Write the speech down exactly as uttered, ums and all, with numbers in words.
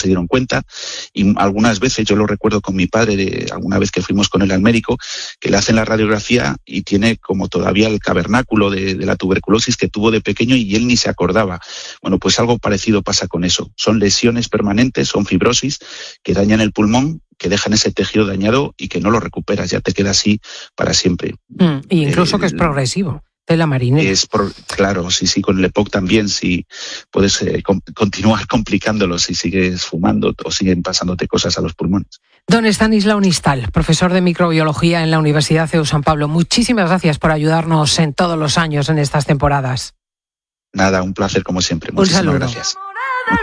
se dieron cuenta, y algunas veces, yo lo recuerdo con mi padre, de alguna vez que fuimos con él al médico, que le hacen la radiografía y tiene como todavía el cavernáculo de, de la tuberculosis que tuvo de pequeño y él ni se acordaba. Bueno, pues algo parecido pasa con eso. Son lesiones permanentes, son fibrosis que dañan el pulmón, que dejan ese tejido dañado y que no lo recuperas, ya te queda así para siempre. Mm, y incluso eh, que es progresivo. De la marinera. Es por, claro, sí, sí, con el EPOC también, si puedes eh, com- continuar complicándolo si sigues fumando o siguen pasándote cosas a los pulmones. Don Estanislao Nistal, profesor de microbiología en la Universidad C E U San Pablo, muchísimas gracias por ayudarnos en todos los años en estas temporadas. Nada, un placer como siempre. Muchísimas gracias.